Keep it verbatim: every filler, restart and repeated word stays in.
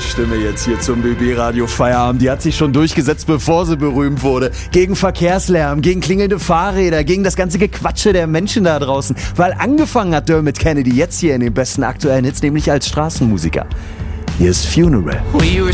Stimme jetzt hier zum B B-Radio Feierabend. Die hat sich schon durchgesetzt, bevor sie berühmt wurde. Gegen Verkehrslärm, gegen klingelnde Fahrräder, gegen das ganze Gequatsche der Menschen da draußen. Weil angefangen hat Dermot Kennedy jetzt hier in den besten aktuellen Hits, nämlich als Straßenmusiker. Hier ist Funeral.